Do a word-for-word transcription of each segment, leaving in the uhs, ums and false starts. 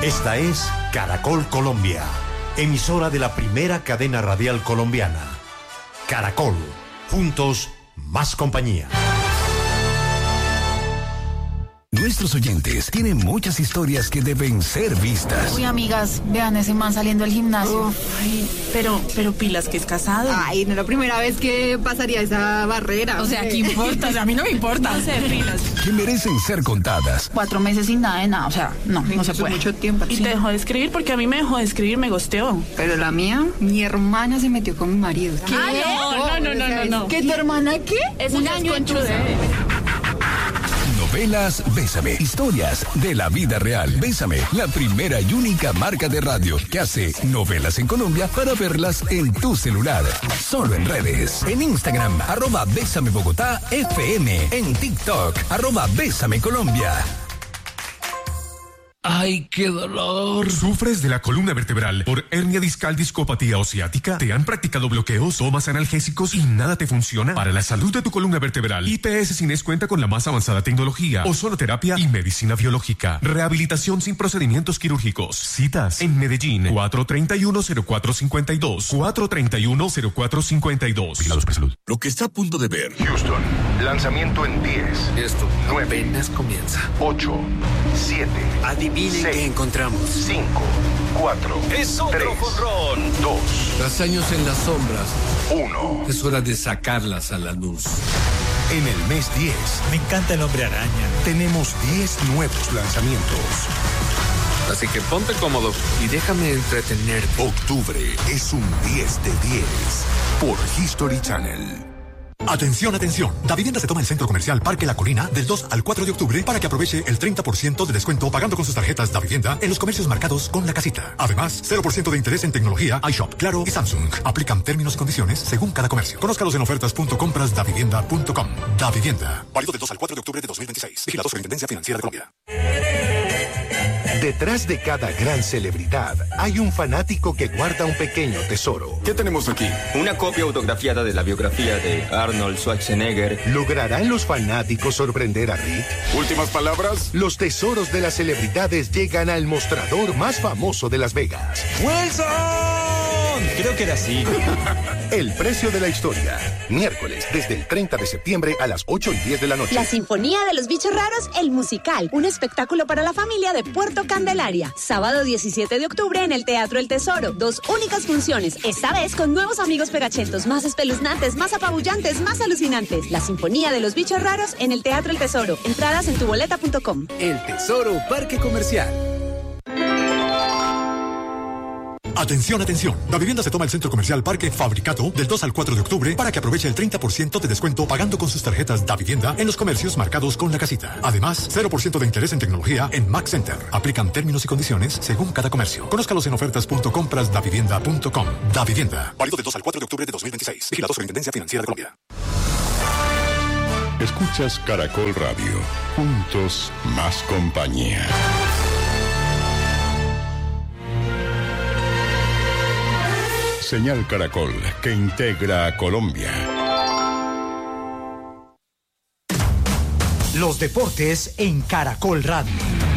Esta es Caracol Colombia, emisora de la primera cadena radial colombiana. Caracol, juntos, más compañía. Nuestros oyentes tienen muchas historias que deben ser vistas. Uy, amigas, vean ese man saliendo del gimnasio. Uf, ay, pero, pero pilas que es casado. Ay, no es la primera vez que pasaría esa barrera. O sea, ¿qué importa? O sea, a mí no me importa. No sé, pilas. Que merecen ser contadas. Cuatro meses sin nada de nada, o sea, no, no se puede. Mucho tiempo. Y Sí. te dejó de escribir porque a mí me dejó de escribir, me gosteó. Pero la mía, mi hermana se metió con mi marido. ¿Qué? Ay, no, no, no, no, no. ¿Qué, tu hermana qué? Eso Un ya es año en conchude. Novelas Bésame. Historias de la vida real. Bésame, la primera y única marca de radio que hace novelas en Colombia para verlas en tu celular. Solo en redes. En Instagram, arroba Bésame Bogotá F M. En TikTok, arroba Bésame Colombia. ¡Ay, qué dolor! ¿Sufres de la columna vertebral por hernia discal, discopatía o ciática? ¿Te han practicado bloqueos, tomas analgésicos y nada te funciona? Para la salud de tu columna vertebral, I P S Cines cuenta con la más avanzada tecnología, ozonoterapia y medicina biológica. Rehabilitación sin procedimientos quirúrgicos. Citas en Medellín, cuatro treinta y uno, cero cuatro cincuenta y dos, cuatro treinta y uno, cero cuatro cincuenta y dos. Vigilados por salud. Lo que está a punto de ver. Houston, lanzamiento en diez. Esto nueve, apenas comienza. ocho, siete, Adivinen seis, qué encontramos. cinco, cuatro, ¡Es otro tres, jonrón! dos, Tras años en las sombras, uno. es hora de sacarlas a la luz. En el mes diez, Me encanta el Hombre Araña. tenemos diez nuevos lanzamientos. Así que ponte cómodo y déjame entretener. Octubre es un diez de diez por History Channel. Atención, atención. Davivienda se toma el Centro Comercial Parque La Colina del dos al cuatro de octubre para que aproveche el treinta por ciento de descuento pagando con sus tarjetas Davivienda en los comercios marcados con la casita. Además, cero por ciento de interés en tecnología, iShop, Claro y Samsung. Aplican términos y condiciones según cada comercio. Conózcalos en ofertas punto compras davivienda punto com. Davivienda. Válido del dos al cuatro de octubre de dos mil veintiséis. Vigilado Superintendencia Financiera de Colombia. Detrás de cada gran celebridad hay un fanático que guarda un pequeño tesoro. ¿Qué tenemos aquí? Una copia autografiada de la biografía de Arnold Schwarzenegger. ¿Lograrán los fanáticos sorprender a Rick? ¿Últimas palabras? Los tesoros de las celebridades llegan al mostrador más famoso de Las Vegas. ¡Wilson! Creo que era así. El precio de la historia. Miércoles, desde el treinta de septiembre a las ocho y diez de la noche. La Sinfonía de los Bichos Raros, el musical. Un espectáculo para la familia de Puerto Candelaria. Sábado diecisiete de octubre en el Teatro El Tesoro. Dos únicas funciones. Esta vez con nuevos amigos pegachetos, más espeluznantes, más apabullantes, más alucinantes. La Sinfonía de los Bichos Raros en el Teatro El Tesoro. Entradas en tuboleta punto com. El Tesoro Parque Comercial. Atención, atención. Davivienda se toma el Centro Comercial Parque Fabricato del dos al cuatro de octubre para que aproveche el treinta por ciento de descuento pagando con sus tarjetas Davivienda en los comercios marcados con la casita. Además, cero por ciento de interés en tecnología en Max Center. Aplican términos y condiciones según cada comercio. Conózcalos en ofertas punto compras davivienda punto com. Davivienda. Válido del dos al cuatro de octubre de dos mil veintiséis. Vigilado Superintendencia Financiera de Colombia. Escuchas Caracol Radio. Juntos, más compañía. Señal Caracol, que integra a Colombia. Los deportes en Caracol Radio.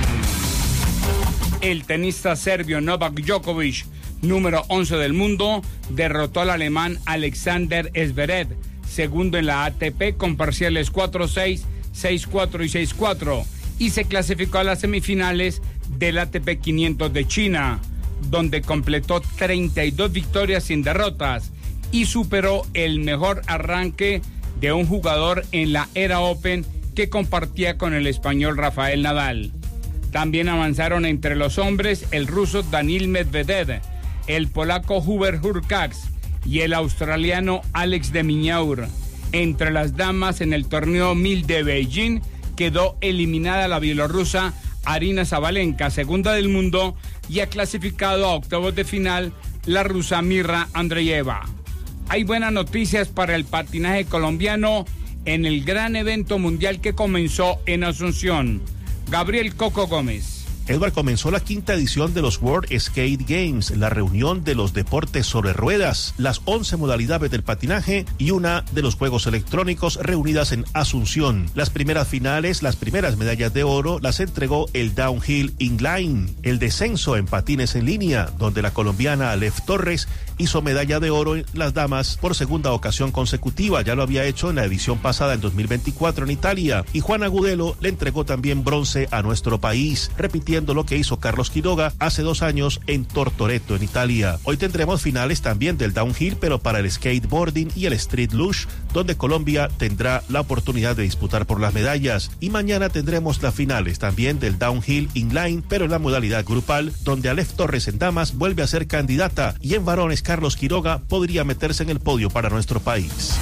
El tenista serbio Novak Djokovic, número once del mundo, derrotó al alemán Alexander Zverev, segundo en la A T P con parciales cuatro seis, seis cuatro y seis cuatro, y se clasificó a las semifinales del A T P quinientos de China, donde completó treinta y dos victorias sin derrotas y superó el mejor arranque de un jugador en la era Open que compartía con el español Rafael Nadal. También avanzaron entre los hombres el ruso Daniil Medvedev, el polaco Hubert Hurkacz y el australiano Alex de Minaur. Entre las damas en el torneo mil de Beijing quedó eliminada la bielorrusa Arina Zabalenka, segunda del mundo, y ha clasificado a octavos de final la rusa Mirra Andreeva. Hay buenas noticias para el patinaje colombiano en el gran evento mundial que comenzó en Asunción. Gabriel Coco Gómez. Edward, comenzó la quinta edición de los World Skate Games, la reunión de los deportes sobre ruedas, las once modalidades del patinaje y una de los juegos electrónicos reunidas en Asunción. Las primeras finales, las primeras medallas de oro las entregó el Downhill Inline, el descenso en patines en línea, donde la colombiana Alef Torres hizo medalla de oro en las damas por segunda ocasión consecutiva. Ya lo había hecho en la edición pasada en dos mil veinticuatro en Italia, y Juan Agudelo le entregó también bronce a nuestro país, repitiendo lo que hizo Carlos Quiroga hace dos años en Tortoreto, en Italia. Hoy tendremos finales también del downhill, pero para el skateboarding y el street luge, donde Colombia tendrá la oportunidad de disputar por las medallas, y mañana tendremos las finales también del downhill inline, pero en la modalidad grupal, donde Alef Torres en damas vuelve a ser candidata, y en varones Carlos Quiroga podría meterse en el podio para nuestro país.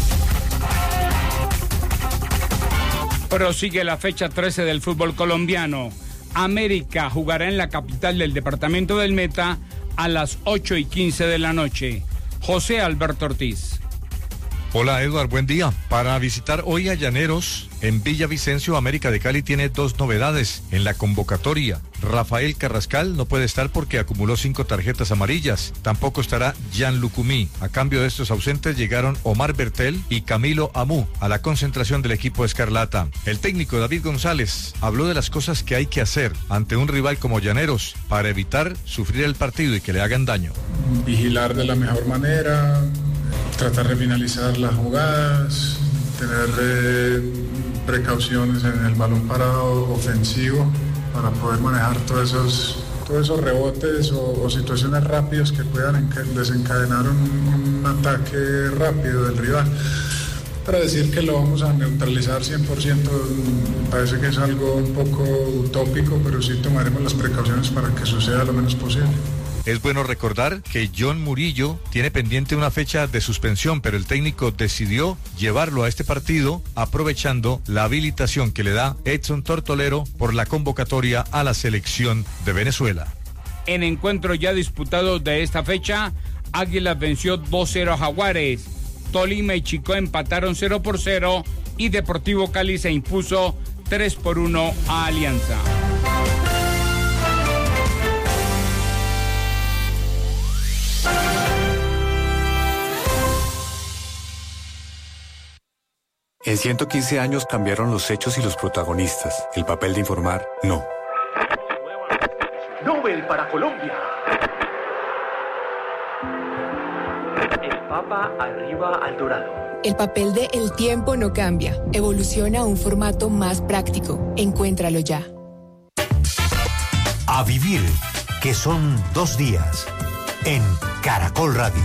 Prosigue la fecha trece del fútbol colombiano. América jugará en la capital del departamento del Meta a las ocho y quince de la noche. José Alberto Ortiz. Hola Edward, buen día. Para visitar hoy a Llaneros, en Villavicencio, América de Cali tiene dos novedades en la convocatoria. Rafael Carrascal no puede estar porque acumuló cinco tarjetas amarillas. Tampoco estará Jan Lucumí. A cambio de estos ausentes llegaron Omar Bertel y Camilo Amú a la concentración del equipo Escarlata. El técnico David González habló de las cosas que hay que hacer ante un rival como Llaneros para evitar sufrir el partido y que le hagan daño. Vigilar de la mejor manera, tratar de finalizar las jugadas, tener eh, precauciones en el balón parado ofensivo para poder manejar todos esos, todos esos rebotes o, o situaciones rápidas que puedan desencadenar un, un ataque rápido del rival. Para decir que lo vamos a neutralizar cien por ciento parece que es algo un poco utópico, pero sí tomaremos las precauciones para que suceda lo menos posible. Es bueno recordar que John Murillo tiene pendiente una fecha de suspensión, pero el técnico decidió llevarlo a este partido aprovechando la habilitación que le da Edson Tortolero por la convocatoria a la selección de Venezuela. En encuentro ya disputado de esta fecha, Águilas venció dos cero a Jaguares, Tolima y Chicó empataron cero por cero y Deportivo Cali se impuso tres por uno a Alianza. En ciento quince años cambiaron los hechos y los protagonistas. El papel de informar, no. Nobel para Colombia. El Papa arriba al dorado. El papel de El Tiempo no cambia. Evoluciona a un formato más práctico. Encuéntralo ya. A vivir, que son dos días. En Caracol Radio.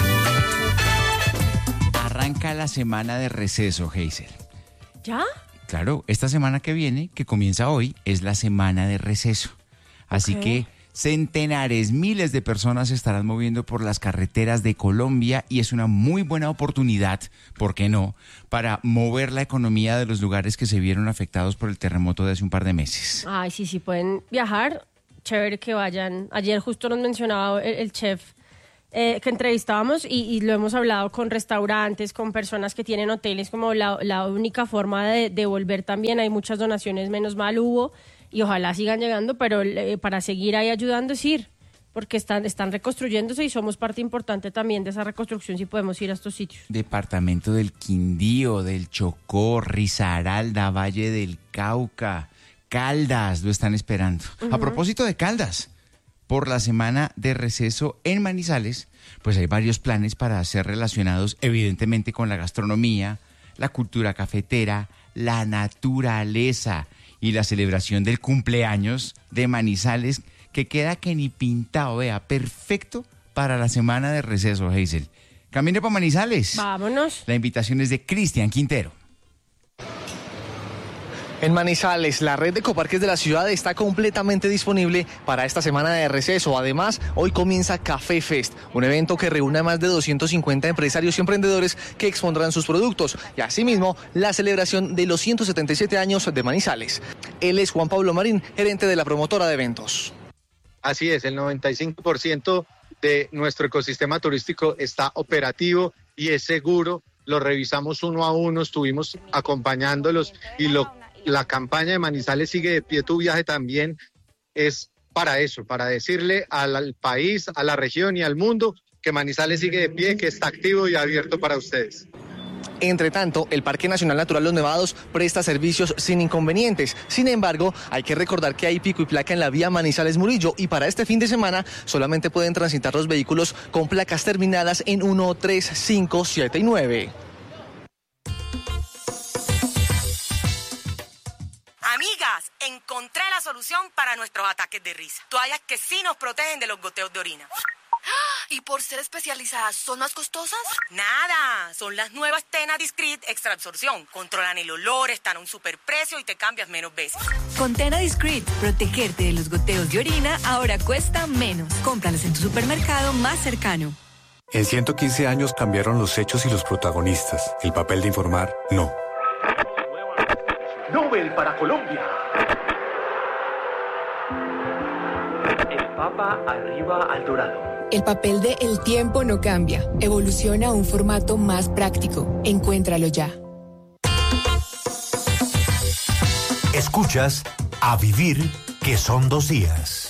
Arranca la semana de receso, Hazel. ¿Ya? Claro, esta semana que viene, que comienza hoy, es la semana de receso. Así okay. que centenares, miles de personas se estarán moviendo por las carreteras de Colombia y es una muy buena oportunidad, ¿por qué no?, para mover la economía de los lugares que se vieron afectados por el terremoto de hace un par de meses. Ay, sí, sí, pueden viajar. Chévere que vayan. Ayer justo nos mencionaba el, el chef Eh, que entrevistábamos y, y lo hemos hablado con restaurantes, con personas que tienen hoteles, como la, la única forma de, de volver también. Hay muchas donaciones, menos mal hubo, y ojalá sigan llegando, pero eh, para seguir ahí ayudando es ir, porque están, están reconstruyéndose y somos parte importante también de esa reconstrucción si podemos ir a estos sitios. Departamento del Quindío, del Chocó, Risaralda, Valle del Cauca, Caldas, lo están esperando. Uh-huh. A propósito de Caldas, por la semana de receso en Manizales, pues hay varios planes para ser relacionados evidentemente con la gastronomía, la cultura cafetera, la naturaleza y la celebración del cumpleaños de Manizales, que queda que ni pintado, vea, perfecto para la semana de receso, Hazel. Camine para Manizales. Vámonos. La invitación es de Cristian Quintero. En Manizales, la red de ecoparques de la ciudad está completamente disponible para esta semana de receso. Además, hoy comienza Café Fest, un evento que reúne a más de doscientos cincuenta empresarios y emprendedores que expondrán sus productos. Y asimismo, la celebración de los ciento setenta y siete años de Manizales. Él es Juan Pablo Marín, gerente de la promotora de eventos. Así es, el noventa y cinco por ciento de nuestro ecosistema turístico está operativo y es seguro. Lo revisamos uno a uno, estuvimos acompañándolos y lo... La campaña de Manizales sigue de pie, tu viaje también. es para eso, para decirle al, al país, a la región y al mundo que Manizales sigue de pie, que está activo y abierto para ustedes. Entre tanto, el Parque Nacional Natural Los Nevados presta servicios sin inconvenientes. Sin embargo, hay que recordar que hay pico y placa en la vía Manizales-Murillo y para este fin de semana solamente pueden transitar los vehículos con placas terminadas en uno, tres, cinco, siete y nueve. Amigas, encontré la solución para nuestros ataques de risa. Toallas que sí nos protegen de los goteos de orina. ¿Y por ser especializadas, son más costosas? Nada, son las nuevas Tena Discreet Extra Absorción. Controlan el olor, están a un superprecio y te cambias menos veces. Con Tena Discreet, protegerte de los goteos de orina ahora cuesta menos. Cómpralas en tu supermercado más cercano. En ciento quince años cambiaron los hechos y los protagonistas. El papel de informar, no. Nobel para Colombia. El Papa arriba al dorado. El papel de El tiempo no cambia. Evoluciona a un formato más práctico. Encuéntralo ya. Escuchas A Vivir, que son dos días.